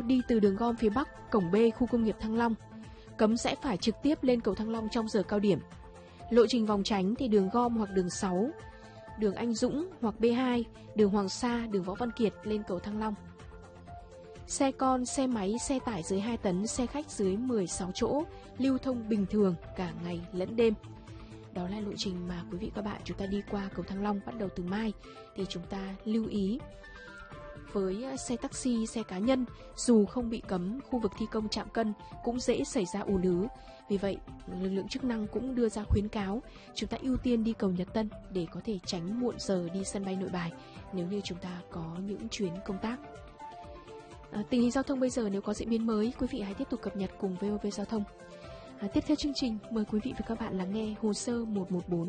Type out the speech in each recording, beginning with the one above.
đi từ đường gom phía Bắc, cổng B khu công nghiệp Thăng Long. Cấm sẽ phải trực tiếp lên cầu Thăng Long trong giờ cao điểm. Lộ trình vòng tránh thì đường gom hoặc đường 6, đường Anh Dũng hoặc B2, đường Hoàng Sa, đường Võ Văn Kiệt lên cầu Thăng Long. Xe con, xe máy, xe tải dưới 2 tấn, xe khách dưới 16 chỗ lưu thông bình thường cả ngày lẫn đêm. Đó là lộ trình mà quý vị các bạn chúng ta đi qua cầu Thăng Long bắt đầu từ mai. Thì chúng ta lưu ý với xe taxi, xe cá nhân, dù không bị cấm, khu vực thi công trạm cân cũng dễ xảy ra ùn ứ. Vì vậy, lực lượng chức năng cũng đưa ra khuyến cáo chúng ta ưu tiên đi cầu Nhật Tân để có thể tránh muộn giờ đi sân bay Nội Bài nếu như chúng ta có những chuyến công tác. Tình hình giao thông bây giờ nếu có diễn biến mới, quý vị hãy tiếp tục cập nhật cùng VOV Giao thông. Tiếp theo chương trình, mời quý vị và các bạn lắng nghe Hồ sơ 114.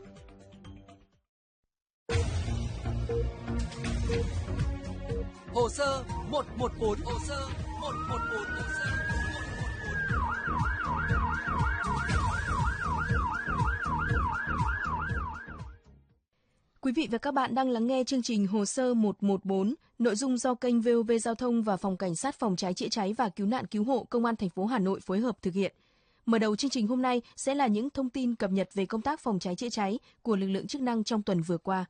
Hồ sơ 114. Hồ sơ 114. Hồ sơ 114. Quý vị và các bạn đang lắng nghe chương trình Hồ sơ 114, nội dung do kênh VOV Giao thông và Phòng Cảnh sát Phòng cháy chữa cháy và Cứu nạn Cứu hộ Công an thành phố Hà Nội phối hợp thực hiện. Mở đầu chương trình hôm nay sẽ là những thông tin cập nhật về công tác phòng cháy chữa cháy của lực lượng chức năng trong tuần vừa qua.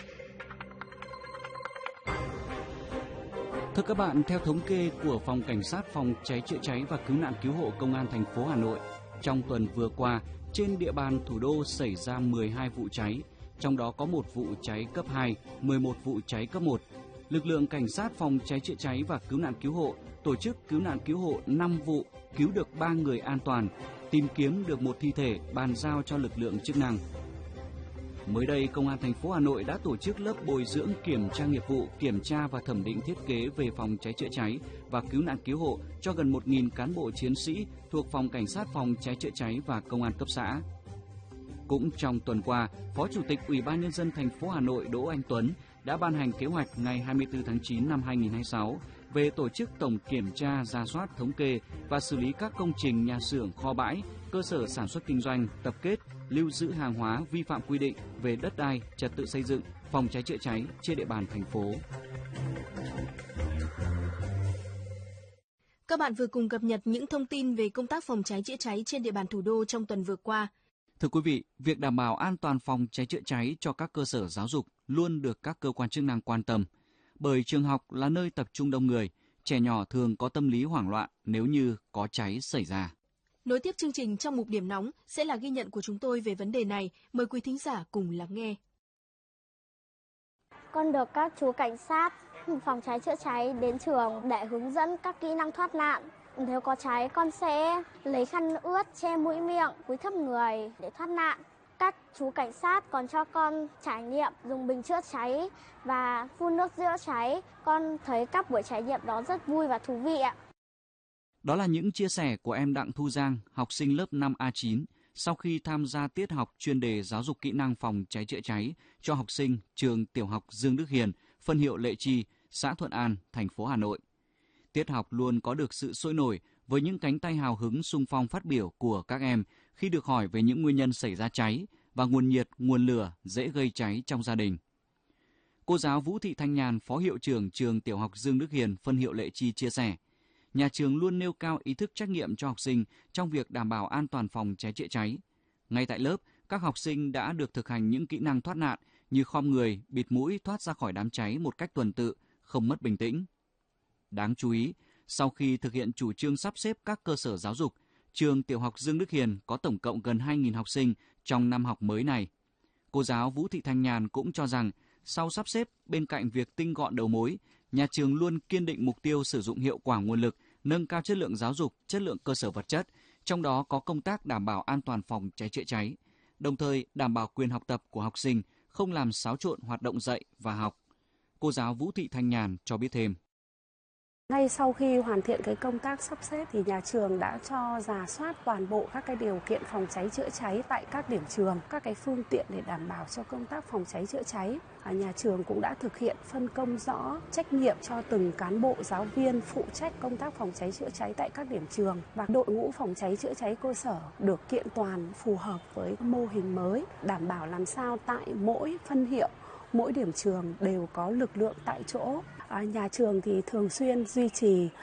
Thưa các bạn, theo thống kê của Phòng Cảnh sát Phòng cháy chữa cháy và Cứu nạn Cứu hộ Công an thành phố Hà Nội, trong tuần vừa qua, trên địa bàn thủ đô xảy ra 12 vụ cháy, trong đó có 1 vụ cháy cấp 2, 11 vụ cháy cấp 1. Lực lượng Cảnh sát Phòng cháy chữa cháy và Cứu nạn Cứu hộ tổ chức cứu nạn cứu hộ 5 vụ, cứu được 3 người an toàn, tìm kiếm được 1 thi thể bàn giao cho lực lượng chức năng. Mới đây, Công an thành phố Hà Nội đã tổ chức lớp bồi dưỡng kiểm tra nghiệp vụ, kiểm tra và thẩm định thiết kế về phòng cháy chữa cháy và cứu nạn cứu hộ cho gần 1.000 cán bộ chiến sĩ thuộc Phòng Cảnh sát Phòng cháy chữa cháy và Công an cấp xã. Cũng trong tuần qua, Phó Chủ tịch Ủy ban Nhân dân thành phố Hà Nội Đỗ Anh Tuấn đã ban hành kế hoạch ngày 24 tháng 9 năm 2026 về tổ chức tổng kiểm tra, rà soát, thống kê và xử lý các công trình, nhà xưởng, kho bãi, cơ sở sản xuất kinh doanh, tập kết, lưu giữ hàng hóa vi phạm quy định về đất đai, trật tự xây dựng, phòng cháy chữa cháy trên địa bàn thành phố. Các bạn vừa cùng cập nhật những thông tin về công tác phòng cháy chữa cháy trên địa bàn thủ đô trong tuần vừa qua. Thưa quý vị, việc đảm bảo an toàn phòng cháy chữa cháy cho các cơ sở giáo dục luôn được các cơ quan chức năng quan tâm. Bởi trường học là nơi tập trung đông người, trẻ nhỏ thường có tâm lý hoảng loạn nếu như có cháy xảy ra. Nối tiếp chương trình trong mục điểm nóng sẽ là ghi nhận của chúng tôi về vấn đề này. Mời quý thính giả cùng lắng nghe. Con được các chú cảnh sát phòng cháy chữa cháy đến trường để hướng dẫn các kỹ năng thoát nạn. Nếu có cháy, con sẽ lấy khăn ướt che mũi miệng, cúi thấp người để thoát nạn. Các chú cảnh sát còn cho con trải nghiệm dùng bình chữa cháy và phun nước chữa cháy. Con thấy các buổi trải nghiệm đó rất vui và thú vị ạ. Đó là những chia sẻ của em Đặng Thu Giang, học sinh lớp 5A9, sau khi tham gia tiết học chuyên đề giáo dục kỹ năng phòng cháy chữa cháy cho học sinh trường tiểu học Dương Đức Hiền, phân hiệu Lệ Chi, xã Thuận An, thành phố Hà Nội. Tiết học luôn có được sự sôi nổi với những cánh tay hào hứng xung phong phát biểu của các em khi được hỏi về những nguyên nhân xảy ra cháy và nguồn nhiệt, nguồn lửa dễ gây cháy trong gia đình. Cô giáo Vũ Thị Thanh Nhàn, phó hiệu trưởng trường tiểu học Dương Đức Hiền, phân hiệu Lệ Chi chia sẻ, nhà trường luôn nêu cao ý thức trách nhiệm cho học sinh trong việc đảm bảo an toàn phòng cháy chữa cháy. Ngay tại lớp, các học sinh đã được thực hành những kỹ năng thoát nạn như khom người, bịt mũi thoát ra khỏi đám cháy một cách tuần tự, không mất bình tĩnh. Đáng chú ý, sau khi thực hiện chủ trương sắp xếp các cơ sở giáo dục, trường tiểu học Dương Đức Hiền có tổng cộng gần 2.000 học sinh trong năm học mới này. Cô giáo Vũ Thị Thanh Nhàn cũng cho rằng, sau sắp xếp bên cạnh việc tinh gọn đầu mối, nhà trường luôn kiên định mục tiêu sử dụng hiệu quả nguồn lực, nâng cao chất lượng giáo dục, chất lượng cơ sở vật chất, trong đó có công tác đảm bảo an toàn phòng cháy chữa cháy, đồng thời đảm bảo quyền học tập của học sinh, không làm xáo trộn hoạt động dạy và học. Cô giáo Vũ Thị Thanh Nhàn cho biết thêm. Ngay sau khi hoàn thiện cái công tác sắp xếp thì nhà trường đã cho rà soát toàn bộ các cái điều kiện phòng cháy chữa cháy tại các điểm trường, các cái phương tiện để đảm bảo cho công tác phòng cháy chữa cháy. Nhà trường cũng đã thực hiện phân công rõ trách nhiệm cho từng cán bộ giáo viên phụ trách công tác phòng cháy chữa cháy tại các điểm trường và đội ngũ phòng cháy chữa cháy cơ sở được kiện toàn phù hợp với mô hình mới, đảm bảo làm sao tại mỗi phân hiệu, mỗi điểm trường đều có lực lượng tại chỗ. Nhà trường thì thường xuyên duy trì